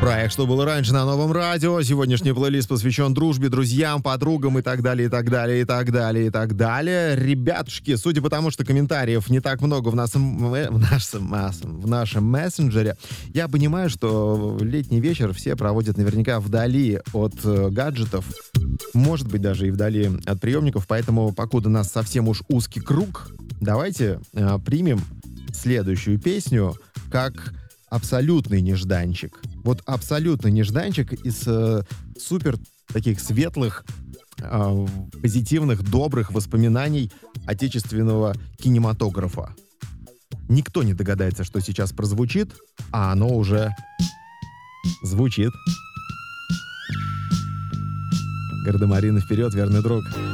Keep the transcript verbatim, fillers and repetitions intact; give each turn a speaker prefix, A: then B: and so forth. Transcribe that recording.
A: Проект «Что было раньше» на Новом радио. Сегодняшний плейлист посвящен дружбе, друзьям, подругам и так далее, и так далее, и так далее, и так далее. Ребятушки, судя по тому, что комментариев не так много в нашем, в нашем, в нашем мессенджере, я понимаю, что летний вечер все проводят наверняка вдали от э, гаджетов, может быть, даже и вдали от приемников, поэтому, покуда у нас совсем уж узкий круг, давайте э, примем следующую песню как абсолютный нежданчик. Вот абсолютный нежданчик из э, супер таких светлых, э, позитивных, добрых воспоминаний отечественного кинематографа. Никто не догадается, что сейчас прозвучит, а оно уже звучит. Гардемарины вперед, верный друг.